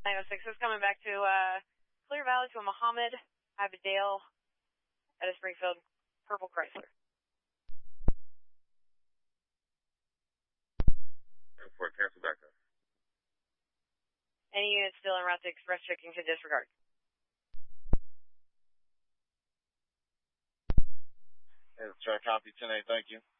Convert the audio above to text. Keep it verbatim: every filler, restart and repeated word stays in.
nine oh six is coming back to uh, Clear Valley to a Mohammed Abdale at a Springfield Purple Chrysler. For cancel back up. Any units still en route to express checking to disregard. Yes, sir. Copy ten eight. Thank you.